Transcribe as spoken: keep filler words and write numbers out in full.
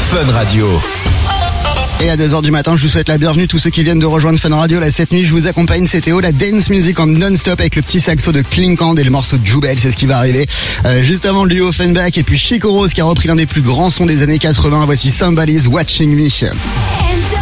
Fun Radio. Et à deux heures du matin, je vous souhaite la bienvenue tous ceux qui viennent de rejoindre Fun Radio. Là, cette nuit, je vous accompagne, c'est Théo, la dance music en non-stop avec le petit saxo de Klinkand et le morceau de Jubel, c'est ce qui va arriver. Euh, juste avant le duo Offenbach et puis Chico Rose qui a repris l'un des plus grands sons des années quatre-vingts. Voici Somebody's Watching Me.